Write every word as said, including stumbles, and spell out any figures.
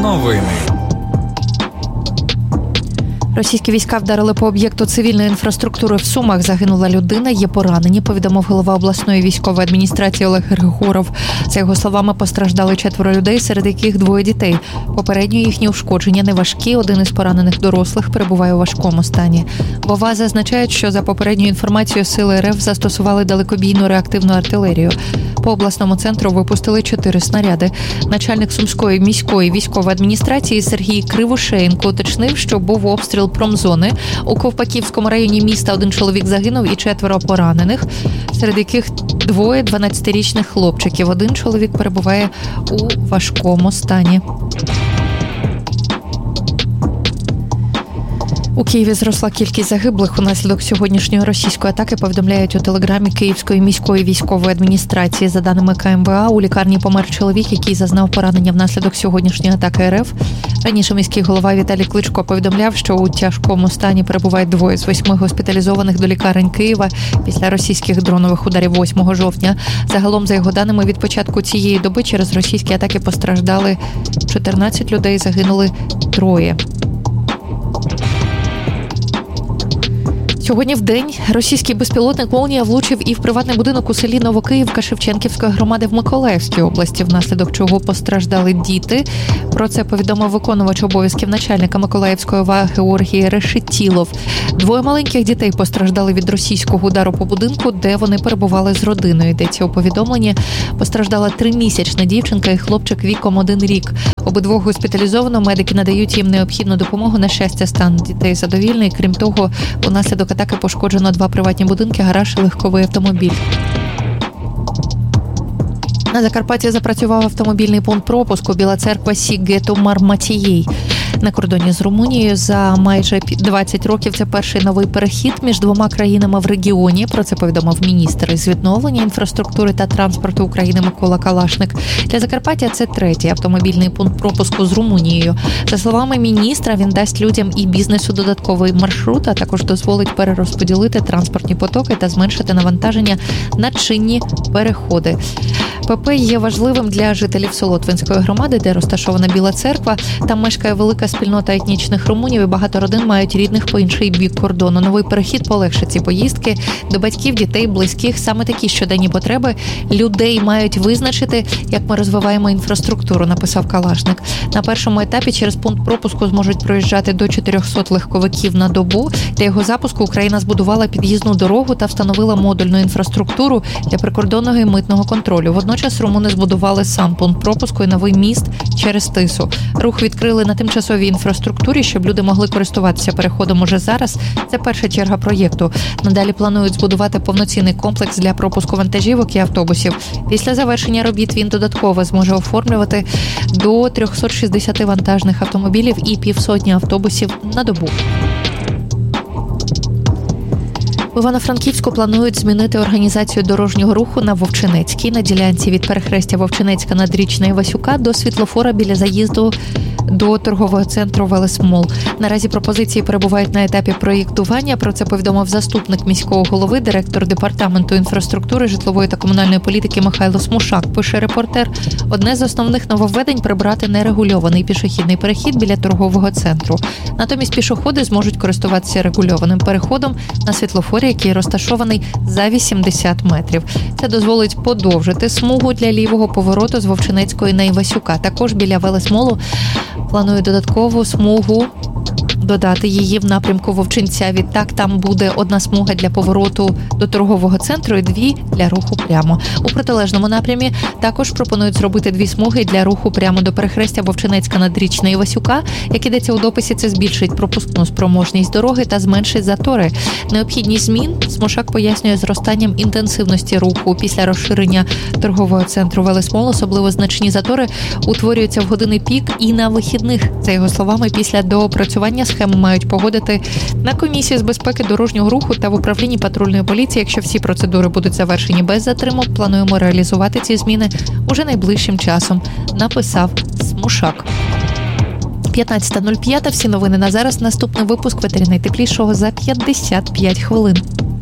Новини. Російські війська вдарили по об'єкту цивільної інфраструктури в Сумах. Загинула людина, є поранені, повідомив голова обласної військової адміністрації Олег Григоров. За його словами, постраждали четверо людей, серед яких двоє дітей. Попередньо їхні ушкодження не важкі, один із поранених дорослих перебуває у важкому стані. В ОВА зазначають, що за попередньою інформацією сили РФ застосували далекобійну реактивну артилерію. По обласному центру випустили чотири снаряди. Начальник Сумської міської військової адміністрації Сергій Кривошеєнко уточнив, що був обстріл промзони. У Ковпаківському районі міста один чоловік загинув і четверо поранених, серед яких двоє дванадцятирічних хлопчиків. Один чоловік перебуває у важкому стані. У Києві зросла кількість загиблих унаслідок сьогоднішньої російської атаки, повідомляють у телеграмі Київської міської військової адміністрації. За даними ка ем ве а, у лікарні помер чоловік, який зазнав поранення внаслідок сьогоднішньої атаки РФ. Раніше міський голова Віталій Кличко повідомляв, що у тяжкому стані перебувають двоє з восьми госпіталізованих до лікарень Києва після російських дронових ударів восьмого жовтня. Загалом, за його даними, від початку цієї доби через російські атаки постраждали чотирнадцять людей, загинули троє. Сьогодні в день російський безпілотник «Молнія» влучив і в приватний будинок у селі Новокиївка Шевченківської громади в Миколаївській області, внаслідок чого постраждали діти. Про це повідомив виконувач обов'язків начальника Миколаївської ОВА Георгій Решетілов. Двоє маленьких дітей постраждали від російського удару по будинку, де вони перебували з родиною. Йдеться у повідомленні. Постраждала тримісячна дівчинка і хлопчик віком один рік. Обидвох госпіталізовано, медики надають їм необхідну допомогу. На щастя, стан дітей задовільний. Крім того, унаслідок атаки пошкоджено два приватні будинки, гараж і легковий автомобіль. На Закарпатті запрацював автомобільний пункт пропуску Біла Церква Сігету-Марматієй. На кордоні з Румунією за майже двадцять років це перший новий перехід між двома країнами в регіоні. Про це повідомив міністр із відновлення інфраструктури та транспорту України Микола Калашник. Для Закарпаття це третій автомобільний пункт пропуску з Румунією. За словами міністра, він дасть людям і бізнесу додатковий маршрут, а також дозволить перерозподілити транспортні потоки та зменшити навантаження на чинні переходи. ПП є важливим для жителів Солотвинської громади, де розташована Біла Церква. Там мешкає велика спільнота етнічних румунів і багато родин мають рідних по інший бік кордону. Новий перехід полегшить ці поїздки до батьків, дітей, близьких. Саме такі щоденні потреби людей мають визначити, як ми розвиваємо інфраструктуру, написав Калашник. На першому етапі через пункт пропуску зможуть проїжджати до чотирьохсот легковиків на добу. Для його запуску Україна збудувала під'їзну дорогу та встановила модульну інфраструктуру для прикордонного і митного контролю. Водночас румуни збудували сам пункт пропуску і новий міст через Тису. Рух відкрили на тимчасовій інфраструктурі, щоб люди могли користуватися переходом уже зараз. Це перша черга проєкту. Надалі планують збудувати повноцінний комплекс для пропуску вантажівок і автобусів. Після завершення робіт він додатково зможе оформлювати до триста шістдесят вантажних автомобілів і півсотні автобусів на добу. В Івано-Франківську планують змінити організацію дорожнього руху на Вовчинецькій. На ділянці від перехрестя Вовчинецька Надрічна Івасюка до світлофора біля заїзду до торгового центру «Велесмол». Наразі пропозиції перебувають на етапі проєктування. Про це повідомив заступник міського голови, директор департаменту інфраструктури, житлової та комунальної політики Михайло Смушак. Пише репортер. Одне з основних нововведень – прибрати нерегульований пішохідний перехід біля торгового центру. Натомість пішоходи зможуть користуватися регульованим переходом на світлофорі, який розташований за вісімдесят метрів. Це дозволить подовжити смугу для лівого повороту з Вовчинецької на Івасюка. Також біля Велесмолу планує додаткову смугу, додати її в напрямку Вовчинця. Відтак там буде одна смуга для повороту до торгового центру і дві для руху прямо. У протилежному напрямі також пропонують зробити дві смуги для руху прямо до перехрестя Вовчинецька Надрічна Івасюка. Як ідеться у дописі, це збільшить пропускну спроможність дороги та зменшить затори. Необхідність змін Смушак пояснює зростанням інтенсивності руху. Після розширення торгового центру Велесмол особливо значні затори утворюються в години пік і на вихідних. За його словами, після доопрацювання схеми мають погодити на комісії з безпеки дорожнього руху та в управлінні патрульної поліції. Якщо всі процедури будуть завершені без затримок, плануємо реалізувати ці зміни уже найближчим часом, написав Смушак. п'ятнадцята нуль п'ять. Всі новини на зараз. Наступний випуск в етері найтеплішого за п'ятдесят п'ять хвилин.